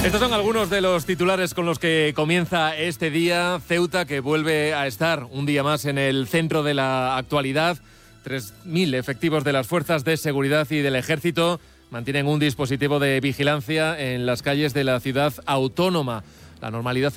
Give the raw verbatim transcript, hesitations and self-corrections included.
Estos son algunos de los titulares con los que comienza este día. Ceuta, que vuelve a estar un día más en el centro de la actualidad. tres mil efectivos de las fuerzas de seguridad y del ejército mantienen un dispositivo de vigilancia en las calles de la ciudad autónoma. La normalidad